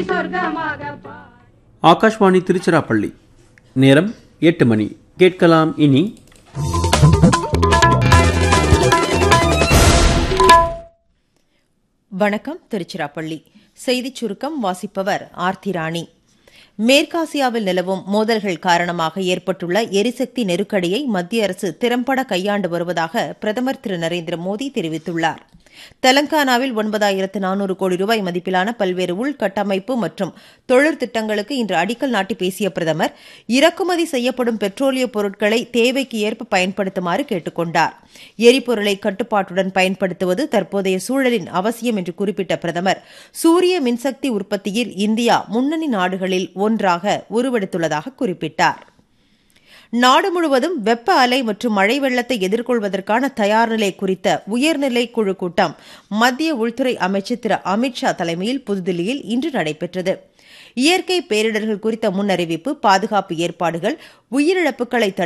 ஆகாஷ்வாணி திருச்சிராப்பள்ளி. நேரம் 8 மணி. கேட்கலாம் இனி வணக்கம். திருச்சிராப்பள்ளி செய்திச் சுருக்கம் வாசிப்பவர் ஆர்த்தி ராணி. மேற்காசியாவில் நிலவும் மோதல்கள் காரணமாக ஏற்பட்டுள்ள எரிசக்தி நெருக்கடியை மத்திய அரசு திறம்பட கையாண்டு வருவதாக பிரதமர் திரு நரேந்திர மோடி தெரிவித்துள்ளார். தெலங்கானாவில் 9400 கோடி ரூபாய் மதிப்பிலான பல்வேறு உள்கட்டமைப்பு மற்றும் தொழில் திட்டங்களுக்கு இன்று அடிக்கல் நாட்டி பேசிய பிரதமர் இறக்குமதி செய்யப்படும் பெட்ரோலிய பொருட்களை தேவைக்கு ஏற்ப பயன்படுத்துமாறு கேட்டுக் கொண்டார். எரிபொருளை கட்டுப்பாட்டுடன் பயன்படுத்துவது தற்போதைய சூழலின் அவசியம் என்று குறிப்பிட்ட பிரதமர் சூரிய மின்சக்தி உற்பத்தியில் இந்தியா முன்னணி நாடுகளில் ஒன்றாக உருவெடுத்துள்ளதாக குறிப்பிட்டார். நாடு முழுவதும் வெப்ப அலை மற்றும் மழை வெள்ளத்தை எதிர்கொள்வதற்கான தயார்நிலை குறித்த உயர்நிலை குழு கூட்டம் மத்திய உள்துறை அமைச்சர் திரு அமித்ஷா தலைமையில் புதுதில்லியில் இன்று நடைபெற்றது. இயற்கை பேரிடர்கள் குறித்த முன்னறிவிப்பு, பாதுகாப்பு ஏற்பாடுகள், உயிரிழப்புகளை